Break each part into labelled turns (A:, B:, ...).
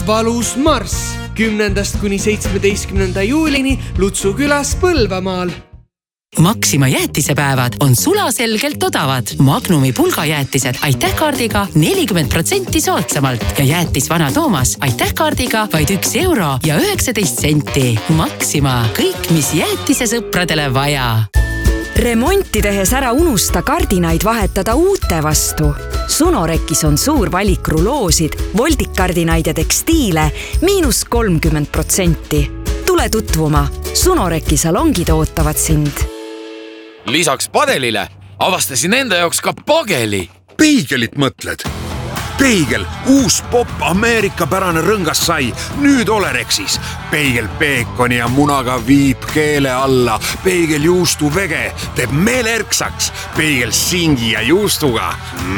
A: valus marss 10. kuni 17. juulini Lutsu külas Põlvamaal.
B: Maxima jäätisepäevad on sulaselgelt odavad. Magnumi pulgajäätised aitähkaardiga 40% soodsamalt ja jäätis Vana Toomas aitähkaardiga vaid €1.19. Maxima, kõik mis jäätisesõpradele vaja.
C: Remonti tehes ära unusta kardinaid vahetada uute vastu. Sunorekis on suur valik ruloosid, voldikkardinaid ja tekstiile -30%. Tule tutvuma, Sunoreki salongid ootavad sind.
D: Lisaks padelile avastasin enda jaoks ka pageli.
E: Peigelit mõtled? Peigel, uus popp Ameerika-pärane rõngas sai, nüüd Olerexis. Peigel peekoni ja munaga viib keele alla. Peigel juustu vege teeb meele erksaks. Peigel singi ja juustuga.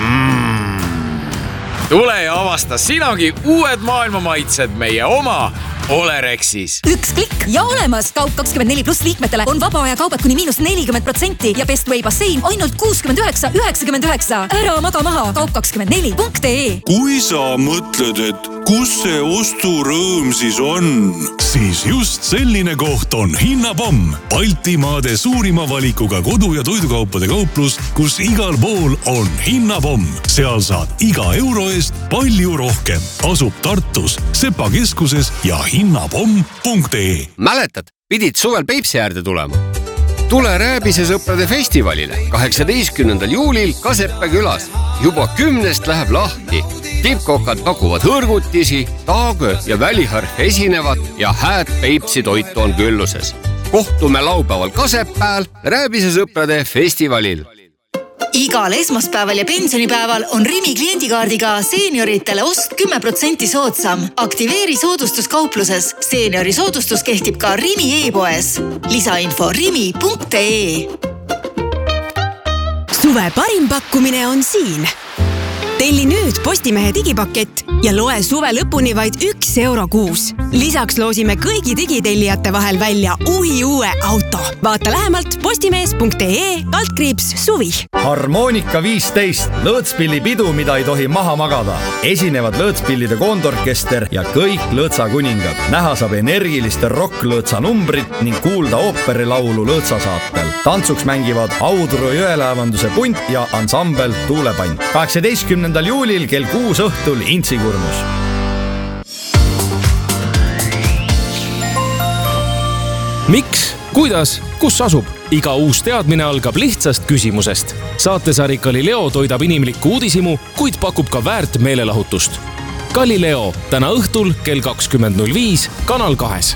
D: Tule ja avasta sinagi uued maailma maitsed meie oma Olerexis.
F: Üks klikk ja olemas. Kaup24+ liikmetele on vaba aja kaubad kuni -40% ja Best Way bassein ainult 69,99. Ära maga maha kaup24.ee.
G: Kui sa mõtled, et kus see osturõõm siis on, siis just selline koht on Hinnapomm. Baltimaade suurima valikuga kodu- ja toidukaupade kauplus, kus igal pool on Hinnapomm. Seal saad iga euro eest palju rohkem. Asub Tartus, Sepa keskuses ja hinnapomm.ee.
H: Mäletad, pidid suvel Peipsi äärde tulema? Tule Rääbise sõprade festivalile 18. juulil Kaseppe külas. Juba 10. läheb lahti. Tippkokad pakuvad hõrgutisi, taagö ja väliharf esinevad ja hääd Peipsi toitu on külluses. Kohtume laupäeval Kasepääl Rääbise sõprade festivalil.
F: Igal esmaspäeval ja pensionipäeval on Rimi kliendikaardiga seenioritele ost 10% soodsam. Aktiveeri soodustus kaupluses. Seeniori soodustus kehtib ka Rimi e-poes. Lisainfo rimi.ee.
C: Suve parim pakkumine on siin. Telli nüüd Postimehe digipakett ja loe suve lõpuni vaid €1 kuus. Lisaks loosime kõigi digitellijate vahel välja uue auto. Vaata lähemalt postimees.ee/suvi.
I: Harmonika 15. Lõõtspillipidu, mida ei tohi maha magada. Esinevad lõõtspillide koondorkester ja kõik lõõtsakuningad. Näha saab energiliste rock-lõõtsa numbrit ning kuulda ooperilaulu lõõtsasaatel. Tantsuks mängivad Audru jõelaevanduse punt ja ansambel Tuulepant. 18. juulil kell 6 õhtul Intsikurmus.
J: Miks? Kuidas? Kus asub? Iga uus teadmine algab lihtsast küsimusest. Saatesari Galileo toidab inimlikku uudishimu, kuid pakub ka väärt meelelahutust. Galileo täna õhtul kell 20.05 Kanal 2.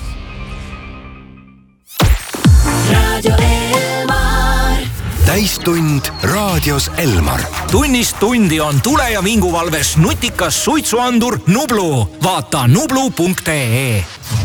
K: Täistund raadios Elmar.
L: Tunnist tundi on tule- ja vinguvalves nutikas suitsuandur Nublu. Vaata nublu.ee.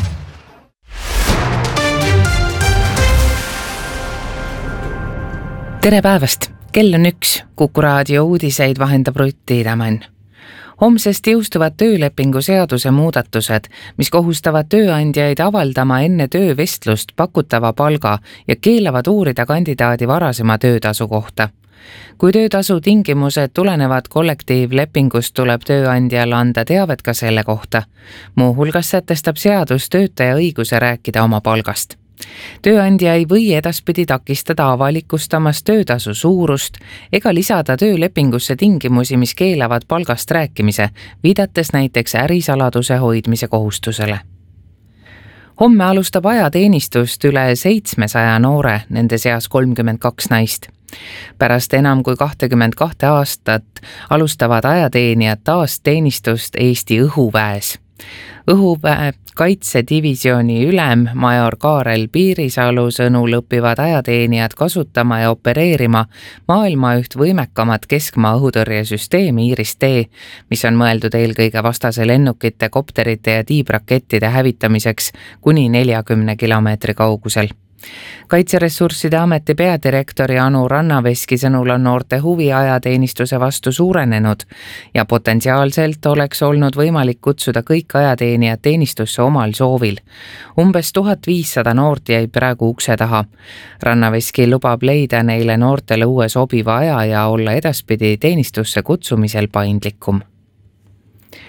M: Tere päevast! Kell on 1. Kuku raadio uudiseid vahendab Rutti Tämän. Homsest jõustuvad töölepingu seaduse muudatused, mis kohustavad tööandjaid avaldama enne töövestlust pakutava palga ja keelavad uurida kandidaadi varasema töötasu kohta. Kui töötasu tingimused tulenevad kollektiivlepingust, tuleb tööandjal anda teavet ka selle kohta. Muuhulgas sätestab seadus töötaja õiguse rääkida oma palgast. Tööandja ei või edaspidi takistada avalikustamast töötasu suurust ega lisada töölepingusse tingimusi, mis keelavad palgast rääkimise, viidates näiteks ärisaladuse hoidmise kohustusele. Homme alustab ajateenistust üle 700 noore, nende seas 32 naist. Pärast enam kui 22 aastat alustavad ajateenijad taas teenistust Eesti õhuväes. Õhuväe kaitsedivisiooni ülem major Kaarel Piirisalu sõnul õpivad ajateenijad kasutama ja opereerima maailma üht võimekamat keskmaa õhutõrjesüsteemi Iris-T, mis on mõeldud eelkõige vastase lennukite, kopterite ja tiibrakettide hävitamiseks kuni 40 kilomeetri kaugusel. Kaitseressursside ameti peadirektori Anu Rannaveski sõnul on noorte huvi ajateenistuse vastu suurenenud ja potentsiaalselt oleks olnud võimalik kutsuda kõik ajateenijad teenistusse omal soovil. Umbes 1500 noort jäi praegu ukse taha. Rannaveski lubab leida neile noortele uue sobiva aja ja olla edaspidi teenistusse kutsumisel paindlikum.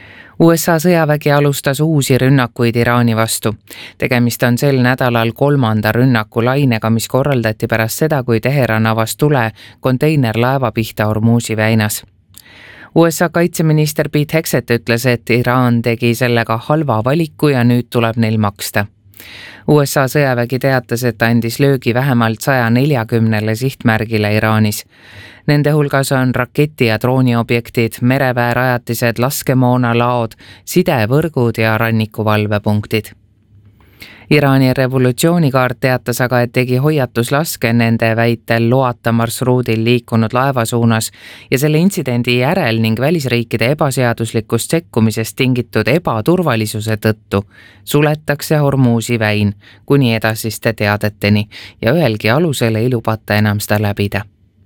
M: USA sõjavägi alustas uusi rünnakuid Iraani vastu. Tegemist on sel nädalal 3. rünnakulainega, mis korraldati pärast seda, kui Teheran avas tule konteinerlaeva pihta Hormuzi väinas. USA kaitseminister Pete Hegseth ütles, et Iraan tegi sellega halva valiku ja nüüd tuleb neil maksta. USA sõjavägi teatas, et andis löögi vähemalt 140 sihtmärgile Iraanis. Nende hulgas on raketi- ja drooniobjektid, mereväerajatised, laskemoonalaod, sidevõrgud ja rannikuvalvepunktid. Iraani revolutsioonikaart teatas aga, et tegi hoiatuslaske nende väitel loata marsruudil liikunud laeva suunas ja selle intsidendi järel ning välisriikide ebaseaduslikust sekkumisest tingitud ebaturvalisuse tõttu suletakse Hormuzi väin kuni edasiste teadeteni ja ühelgi alusel ei lubata enam seda läbida.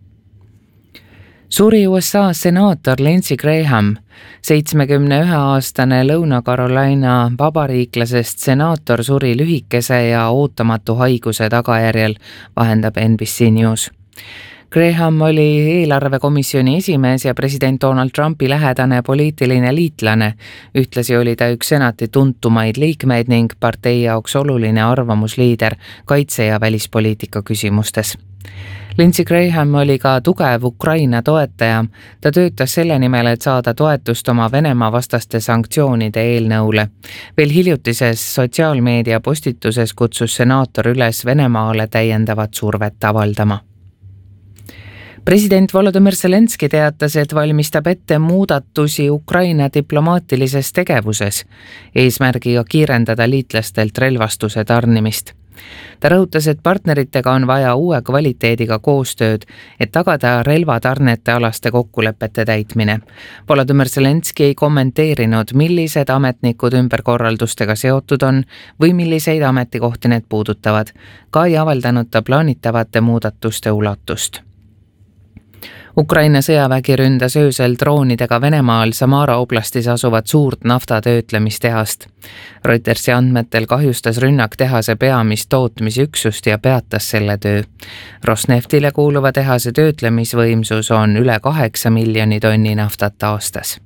M: Suri USA senaator Lindsey Graham, 71-aastane Lõuna-Carolina vabariiklasest senaator suri lühikese ja ootamatu haiguse tagajärjel, vahendab NBC News. Graham oli eelarvekomisjoni esimees ja president Donald Trumpi lähedane poliitiline liitlane. Ühtlasi oli ta üks senati tuntumaid liikmeid ning partei jaoks oluline arvamusliider kaitse- ja välispoliitika küsimustes. Lindsey Graham oli ka tugev Ukraina toetaja. Ta töötas selle nimel, et saada toetust oma Venemaa vastaste sanktsioonide eelnõule. Veel hiljutises sotsiaalmeedia postituses kutsus senaator üles Venemaale täiendavat survet avaldama. President Volodymyr Zelenski teatas, et valmistab ette muudatusi Ukraina diplomaatilises tegevuses, eesmärgiga kiirendada liitlastelt relvastuse tarnimist. Ta rõhutas, et partneritega on vaja uue kvaliteediga koostööd, et tagada relvatarnete alaste kokkulepete täitmine. Volodymyr Zelenski ei kommenteerinud, millised ametnikud ümberkorraldustega seotud on või milliseid ametikohti need puudutavad. Ka ei avaldanud ta plaanitavate muudatuste ulatust. Ukraina sõjavägi ründas öösel droonidega Venemaal Samara oblastis asuvat suurt naftatöötlemistehast. Reutersi andmetel kahjustas rünnak tehase peamist tootmisüksust ja peatas selle töö. Rosneftile kuuluva tehase töötlemisvõimsus on üle 8 miljoni tonni naftat aastas.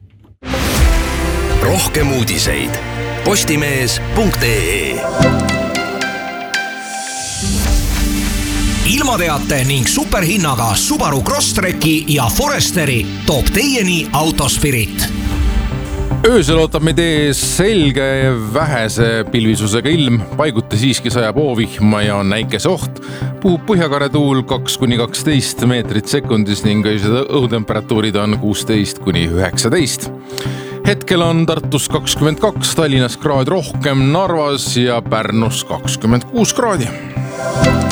K: Rohkem uudiseid postimees.ee.
L: Ilmateate ning superhinnaga Subaru Crosstreki ja Foresteri toob teieni Autospirit.
N: Öösel ootab meid ees selge vähese pilvisusega ilm, paiguti siiski sajab oovihma ja on näikese oht. Puhub põhjakare tuul 2–12 meetrit sekundis ning õhutemperatuurid on 16–19. Hetkel on Tartus 22, Tallinnas kraad rohkem, Narvas ja Pärnus 26 kraadi.